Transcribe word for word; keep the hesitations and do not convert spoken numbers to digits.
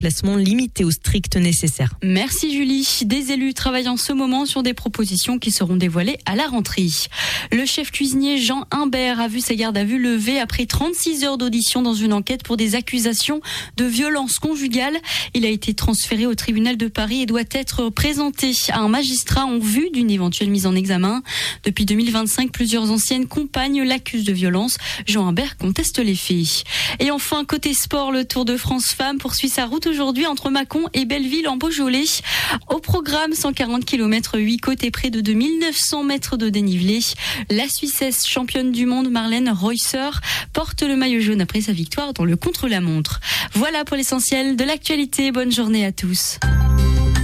Placement limité au strict nécessaire. Merci Julie. Des élus travaillent en ce moment sur des propositions qui seront dévoilées à la rentrée. Le chef cuisinier Jean Humbert a vu sa garde à vue levée après trente-six heures d'audition dans une enquête pour des accusations de violence conjugale. Il a été transféré au tribunal de Paris et doit être présenté à un magistrat en vue d'une éventuelle mise en examen. Depuis deux mille vingt-cinq, plusieurs anciennes compagnes l'accusent de violence. Jean Humbert conteste les faits. Et enfin, côté sport, le Tour de France Femmes poursuit sa route aujourd'hui entre Mâcon et Belleville en Beaujolais. Au programme, cent quarante kilomètres, huit côtes et près de deux mille neuf cents mètres de dénivelé. La Suissesse championne du monde, Marlène Reusser, porte le maillot jaune après sa victoire dans le contre-la-montre. Voilà pour l'essentiel de l'actualité. Bonne journée à tous.